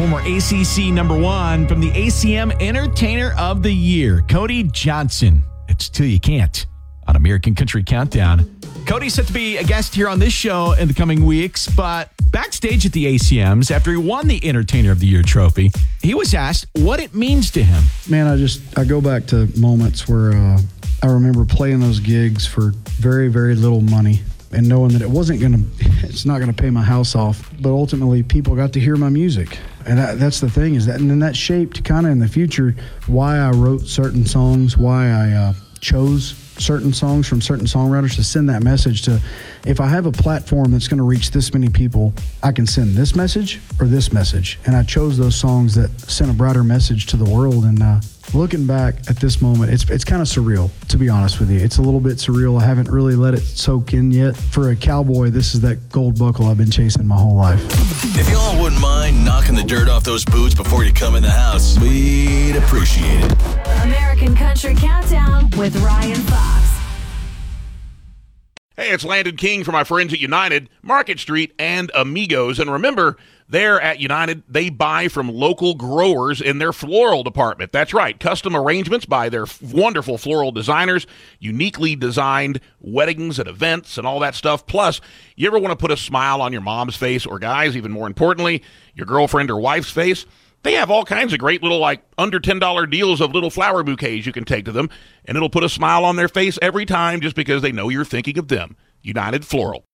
former ACC #1 from the ACM Entertainer of the Year, Cody Johnson. It's Till You Can't on American Country Countdown. Cody's set to be a guest here on this show in the coming weeks, but backstage at the ACMs, after he won the Entertainer of the Year trophy, he was asked what it means to him. Man, I go back to moments where I remember playing those gigs for very, very little money and knowing that it's not gonna pay my house off, but ultimately people got to hear my music. And that's the thing, is that, and then that shaped kind of in the future why I wrote certain songs, why I chose certain songs from certain songwriters to send that message to. If I have a platform that's going to reach this many people, I can send this message or this message. And I chose those songs that sent a brighter message to the world. And looking back at this moment, it's kind of surreal, to be honest with you. It's a little bit surreal. I haven't really let it soak in yet. For a cowboy, this is that gold buckle I've been chasing my whole life. If y'all wouldn't mind knocking the dirt off those boots before you come in the house, we'd appreciate it. American Country Countdown with Ryan Fox. Hey, it's Landon King for my friends at United, Market Street, and Amigos. And remember, there at United, they buy from local growers in their floral department. That's right, custom arrangements by their wonderful floral designers, uniquely designed weddings and events and all that stuff. Plus, you ever want to put a smile on your mom's face, or guys, even more importantly, your girlfriend or wife's face? They have all kinds of great little, under $10 deals of little flower bouquets you can take to them, and it'll put a smile on their face every time just because they know you're thinking of them. United Floral.